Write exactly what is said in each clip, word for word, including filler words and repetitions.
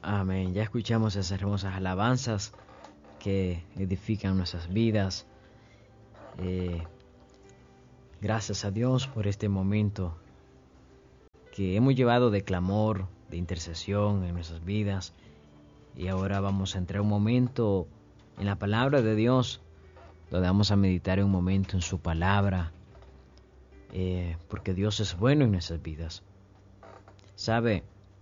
Amén. Ya escuchamos esas hermosas alabanzas que edifican nuestras vidas. Eh, gracias a Dios por este momento que hemos llevado de clamor, de intercesión en nuestras vidas. Y ahora vamos a entrar un momento en la palabra de Dios, donde vamos a meditar un momento en su palabra, eh, porque Dios es bueno en nuestras vidas. ¿Sabe?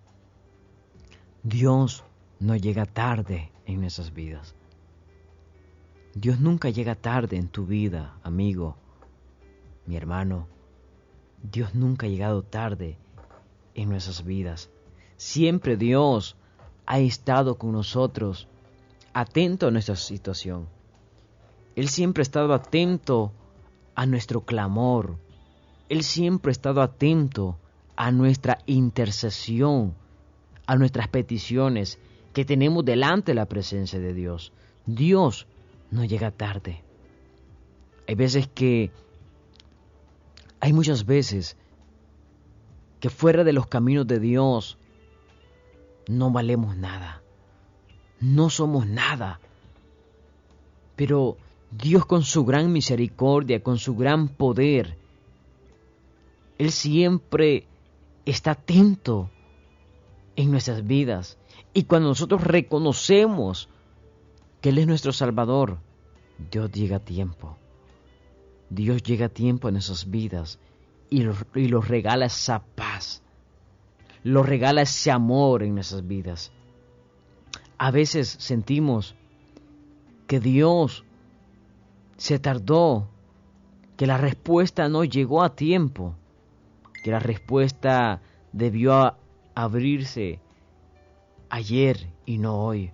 Dios no llega tarde en nuestras vidas. Dios nunca llega tarde en tu vida, amigo, mi hermano. Dios nunca ha llegado tarde en nuestras vidas. Siempre Dios ha estado con nosotros, atento a nuestra situación. Él siempre ha estado atento a nuestro clamor. Él siempre ha estado atento a nuestra intercesión, a nuestras peticiones que tenemos delante de la presencia de Dios. Dios no llega tarde. Hay veces que, hay muchas veces que fuera de los caminos de Dios no valemos nada, no somos nada. Pero Dios, con su gran misericordia, con su gran poder, Él siempre está atento en nuestras vidas. Y cuando nosotros reconocemos que Él es nuestro Salvador, Dios llega a tiempo. Dios llega a tiempo en nuestras vidas y, y nos regala esa paz. Nos regala ese amor en nuestras vidas. A veces sentimos que Dios se tardó, que la respuesta no llegó a tiempo, que la respuesta debió abrirse ayer y no hoy.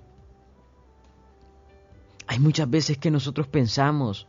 Hay muchas veces que nosotros pensamos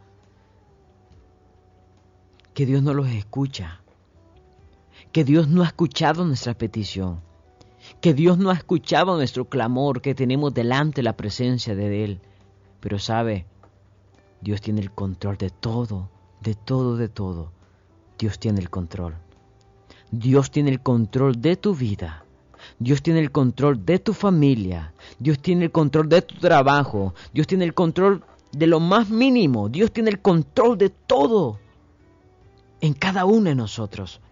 que Dios no los escucha, que Dios no ha escuchado nuestra petición, que Dios no ha escuchado nuestro clamor que tenemos delante de la presencia de Él. Pero sabe, Dios tiene el control de todo, de todo, de todo. Dios tiene el control. Dios tiene el control de tu vida. Dios tiene el control de tu familia. Dios tiene el control de tu trabajo. Dios tiene el control de lo más mínimo. Dios tiene el control de todo en cada uno de nosotros.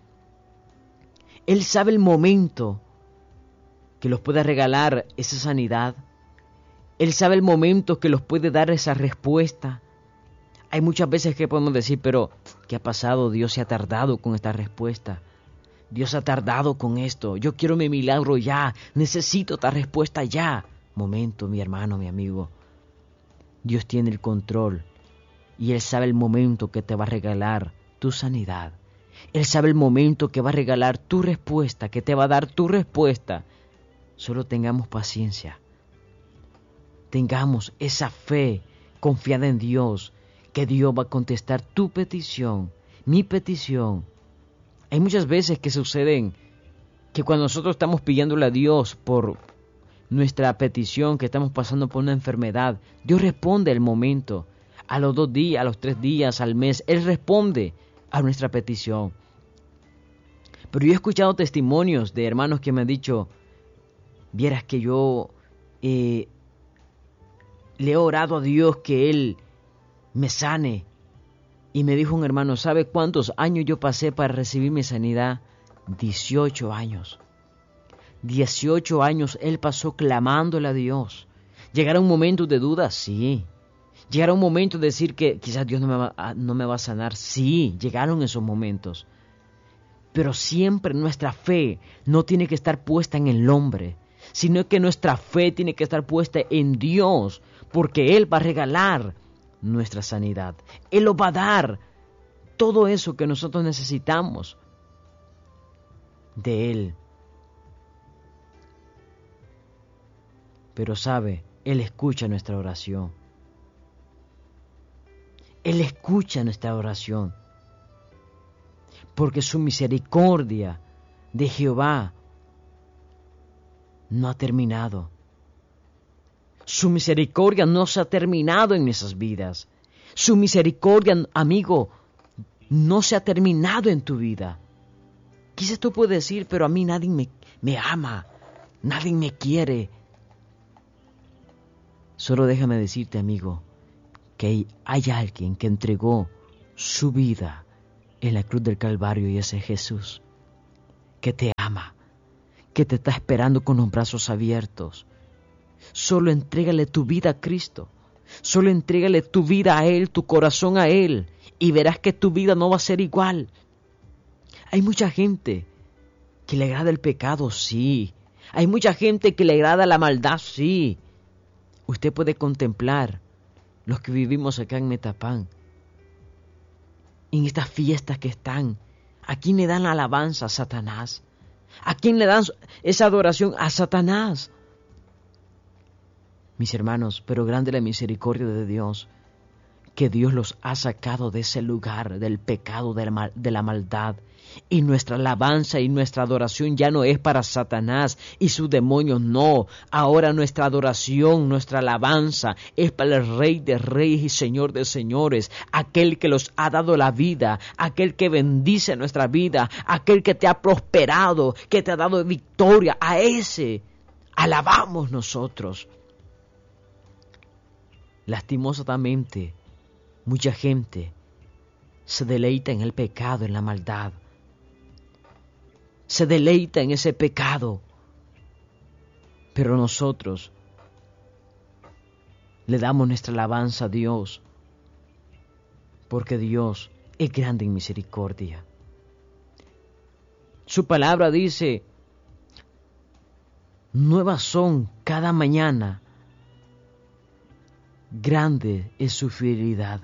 Él sabe el momento que los puede regalar esa sanidad. Él sabe el momento que los puede dar esa respuesta. Hay muchas veces que podemos decir, pero ¿qué ha pasado? Dios se ha tardado con esta respuesta. Dios ha tardado con esto. Yo quiero mi milagro ya. Necesito esta respuesta ya. Momento, mi hermano, mi amigo. Dios tiene el control y Él sabe el momento que te va a regalar tu sanidad. Él sabe el momento que va a regalar tu respuesta, que te va a dar tu respuesta. Solo tengamos paciencia. Tengamos esa fe confiada en Dios, que Dios va a contestar tu petición, mi petición. Hay muchas veces que suceden que cuando nosotros estamos pidiéndole a Dios por nuestra petición, que estamos pasando por una enfermedad, Dios responde al momento, a los dos días, a los tres días, al mes. Él responde a nuestra petición. Pero yo he escuchado testimonios de hermanos que me han dicho, vieras que yo eh, le he orado a Dios que Él me sane. Y me dijo un hermano, ¿sabe cuántos años yo pasé para recibir mi sanidad? dieciocho años. dieciocho años él pasó clamándole a Dios. ¿Llegará un momento de duda? Sí. ¿Llegará un momento de decir que quizás Dios no me va a, no me va a sanar? Sí, llegaron esos momentos. Pero siempre nuestra fe no tiene que estar puesta en el hombre, sino que nuestra fe tiene que estar puesta en Dios, porque Él va a regalar nuestra sanidad. Él nos va a dar todo eso que nosotros necesitamos de Él. Pero sabe, Él escucha nuestra oración. Él escucha nuestra oración. Porque su misericordia de Jehová no ha terminado. Su misericordia no se ha terminado en nuestras vidas. Su misericordia, amigo, no se ha terminado en tu vida. Quizás tú puedes decir, pero a mí nadie me, me ama, nadie me quiere. Solo déjame decirte, amigo, que hay alguien que entregó su vida en la cruz del Calvario y ese es Jesús, que te ama, que te está esperando con los brazos abiertos. Solo entrégale tu vida a Cristo. Solo entrégale tu vida a Él, tu corazón a Él, y verás que tu vida no va a ser igual. Hay mucha gente que le agrada el pecado, sí. Hay mucha gente que le agrada la maldad, sí. Usted puede contemplar los que vivimos acá en Metapán, en estas fiestas que están. ¿A quién le dan la alabanza? A Satanás. ¿A quién le dan esa adoración? A Satanás. Mis hermanos, pero grande la misericordia de Dios, que Dios los ha sacado de ese lugar, del pecado, de la, mal, de la maldad. Y nuestra alabanza y nuestra adoración ya no es para Satanás y sus demonios, no. Ahora nuestra adoración, nuestra alabanza es para el Rey de Reyes y Señor de Señores, aquel que los ha dado la vida, aquel que bendice nuestra vida, aquel que te ha prosperado, que te ha dado victoria. A ese alabamos nosotros. Lastimosamente, mucha gente se deleita en el pecado, en la maldad. Se deleita en ese pecado. Pero nosotros le damos nuestra alabanza a Dios, porque Dios es grande en misericordia. Su palabra dice, nuevas son cada mañana, grande es su fidelidad.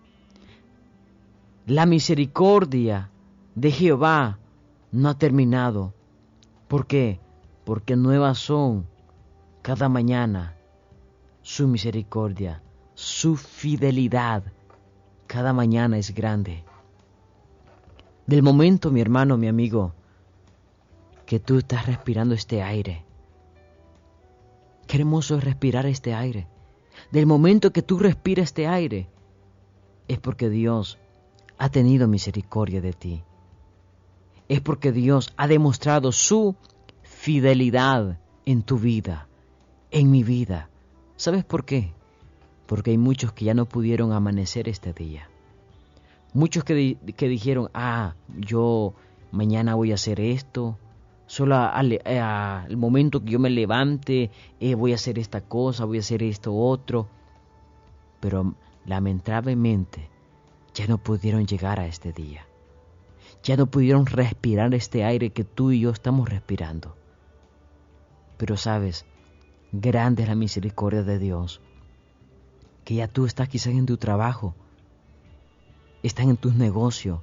La misericordia de Jehová no ha terminado. ¿Por qué? Porque nuevas son cada mañana su misericordia, su fidelidad. Cada mañana es grande. Del momento, mi hermano, mi amigo, que tú estás respirando este aire. Qué hermoso es respirar este aire. Del momento que tú respiras este aire, es porque Dios ha tenido misericordia de ti. Es porque Dios ha demostrado su fidelidad en tu vida, en mi vida. ¿Sabes por qué? Porque hay muchos que ya no pudieron amanecer este día. Muchos que, di- que dijeron, ah, yo mañana voy a hacer esto. Solo al, al momento que yo me levante, eh, voy a hacer esta cosa, voy a hacer esto otro. Pero lamentablemente ya no pudieron llegar a este día. Ya no pudieron respirar este aire que tú y yo estamos respirando. Pero sabes, grande es la misericordia de Dios, que ya tú estás quizás en tu trabajo, estás en tus negocios,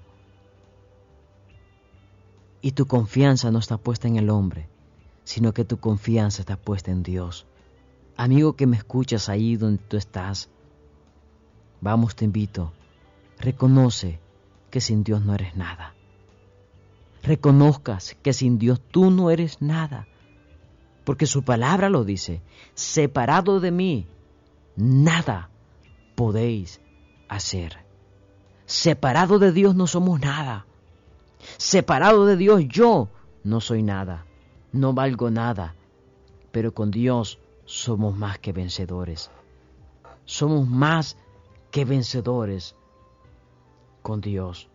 y tu confianza no está puesta en el hombre, sino que tu confianza está puesta en Dios. Amigo que me escuchas ahí donde tú estás, vamos, te invito, reconoce que sin Dios no eres nada. Reconozcas que sin Dios tú no eres nada, porque su palabra lo dice, separado de mí, nada podéis hacer. Separado de Dios no somos nada. Separado de Dios yo no soy nada, no valgo nada, pero con Dios somos más que vencedores. Somos más que vencedores con Dios.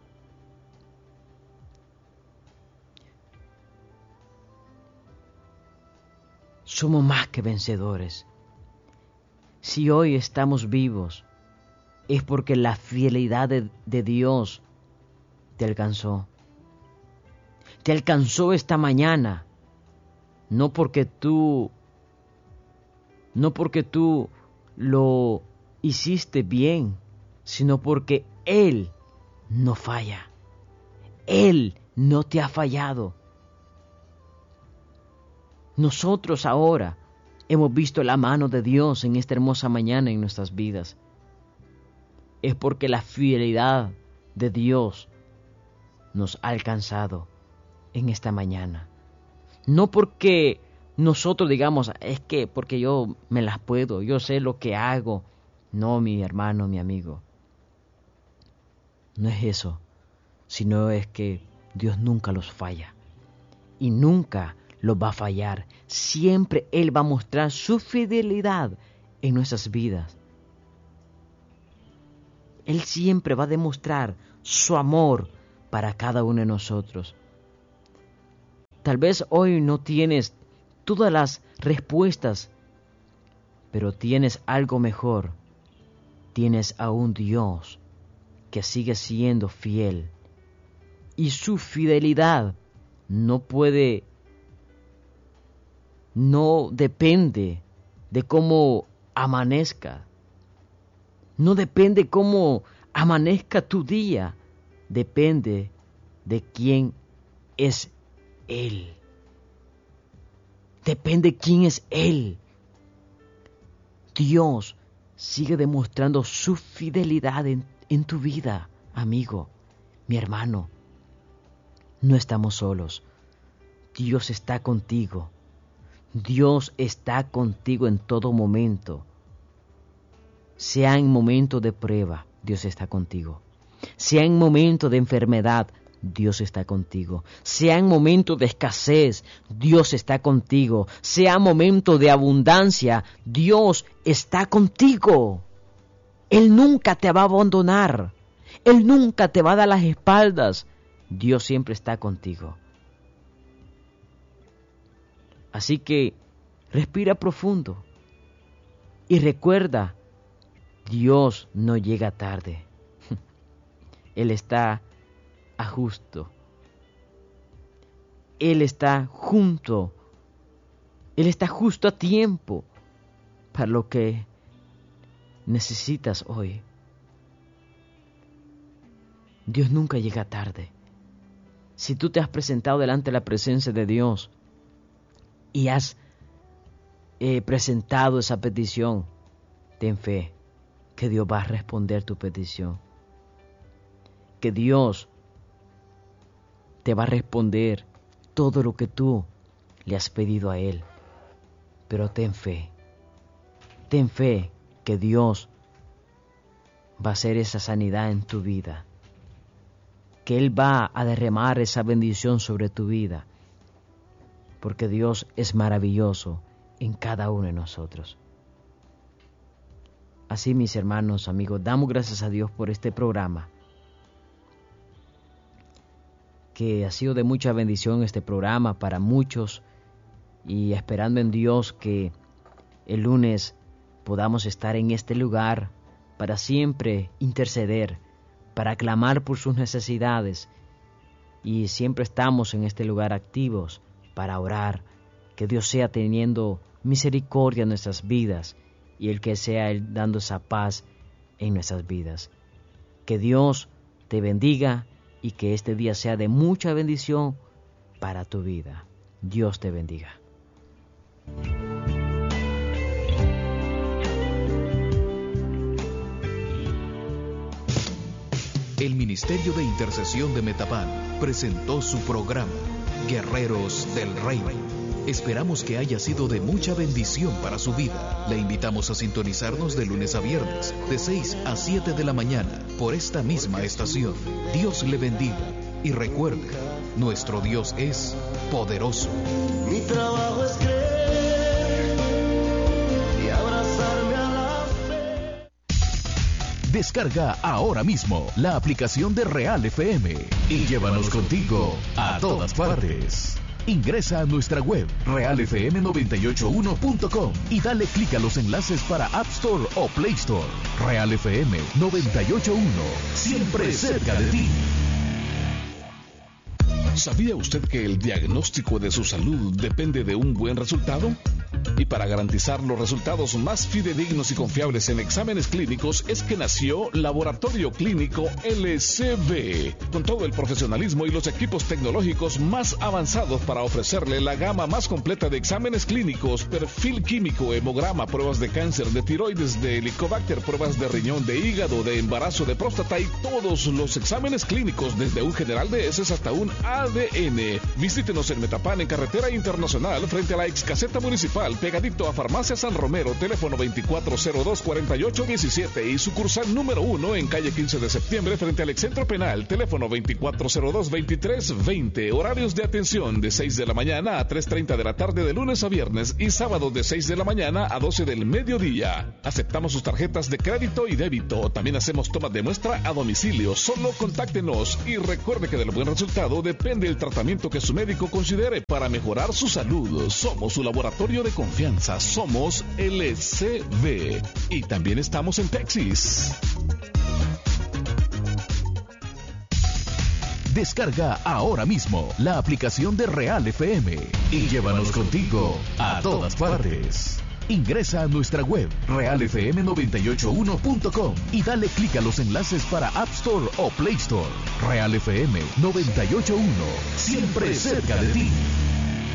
Somos más que vencedores. Si hoy estamos vivos, es porque la fidelidad de, de Dios te alcanzó. Te alcanzó esta mañana. No porque tú, no porque tú lo hiciste bien, sino porque Él no falla. Él no te ha fallado. Nosotros ahora hemos visto la mano de Dios en esta hermosa mañana en nuestras vidas. Es porque la fidelidad de Dios nos ha alcanzado en esta mañana. No porque nosotros digamos, es que porque yo me las puedo, yo sé lo que hago. No, mi hermano, mi amigo. No es eso, sino es que Dios nunca los falla. Y nunca los va a fallar. Siempre Él va a mostrar su fidelidad en nuestras vidas. Él siempre va a demostrar su amor para cada uno de nosotros. Tal vez hoy no tienes todas las respuestas, pero tienes algo mejor. Tienes a un Dios que sigue siendo fiel. Y su fidelidad no puede, no depende de cómo amanezca. No depende cómo amanezca tu día. Depende de quién es Él. Depende quién es Él. Dios sigue demostrando su fidelidad en, en tu vida, amigo, mi hermano. No estamos solos. Dios está contigo. Dios está contigo en todo momento. Sea en momento de prueba, Dios está contigo. Sea en momento de enfermedad, Dios está contigo. Sea en momento de escasez, Dios está contigo. Sea momento de abundancia, Dios está contigo. Él nunca te va a abandonar. Él nunca te va a dar las espaldas. Dios siempre está contigo. Así que respira profundo y recuerda, Dios no llega tarde. Él está a justo. Él está junto. Él está justo a tiempo para lo que necesitas hoy. Dios nunca llega tarde. Si tú te has presentado delante de la presencia de Dios y has eh, presentado esa petición, ten fe que Dios va a responder tu petición. Que Dios te va a responder todo lo que tú le has pedido a Él. Pero ten fe, ten fe que Dios va a hacer esa sanidad en tu vida. Que Él va a derramar esa bendición sobre tu vida. Porque Dios es maravilloso en cada uno de nosotros. Así, mis hermanos, amigos, damos gracias a Dios por este programa. Que ha sido de mucha bendición este programa para muchos. Y esperando en Dios que el lunes podamos estar en este lugar para siempre interceder, para clamar por sus necesidades. Y siempre estamos en este lugar activos para orar, que Dios sea teniendo misericordia en nuestras vidas y el que sea Él dando esa paz en nuestras vidas. Que Dios te bendiga y que este día sea de mucha bendición para tu vida. Dios te bendiga. El Ministerio de Intercesión de Metapán presentó su programa, Guerreros del Reino. Esperamos que haya sido de mucha bendición para su vida. Le invitamos a sintonizarnos de lunes a viernes, de seis a siete de la mañana, por esta misma estación. Dios le bendiga. Y recuerde, nuestro Dios es poderoso. Mi trabajo es creer y abrazarme a la fe. Descarga ahora mismo la aplicación de Real F M y llévanos contigo a todas partes. Ingresa a nuestra web real f m noventa y ocho uno punto com y dale clic a los enlaces para App Store o Play Store. Real F M noventa y ocho uno, siempre cerca de ti. ¿Sabía usted que el diagnóstico de su salud depende de un buen resultado? Y para garantizar los resultados más fidedignos y confiables en exámenes clínicos es que nació Laboratorio Clínico L C B, con todo el profesionalismo y los equipos tecnológicos más avanzados para ofrecerle la gama más completa de exámenes clínicos, perfil químico, hemograma, pruebas de cáncer, de tiroides, de helicobacter, pruebas de riñón, de hígado, de embarazo, de próstata y todos los exámenes clínicos, desde un general de heces hasta un A D N. Visítenos en Metapán, en Carretera Internacional, frente a la ex caseta municipal, Central, pegadito a Farmacia San Romero, teléfono veinticuatro cero dos, cuarenta y ocho diecisiete, y sucursal número uno en calle quince de septiembre frente al Excentro Penal, teléfono veinticuatro cero dos, veintitrés veinte. Horarios de atención de seis de la mañana a tres treinta de la tarde de lunes a viernes y sábados de seis de la mañana a doce del mediodía. Aceptamos sus tarjetas de crédito y débito. También hacemos tomas de muestra a domicilio. Solo contáctenos y recuerde que del buen resultado depende el tratamiento que su médico considere para mejorar su salud. Somos su laboratorio de confianza. Somos L C V. Y también estamos en Texas. Descarga ahora mismo la aplicación de Real F M y llévanos contigo a todas partes. Ingresa a nuestra web real f m noventa y ocho uno punto com y dale clic a los enlaces para App Store o Play Store. Real F M noventa y ocho punto uno, siempre cerca de ti.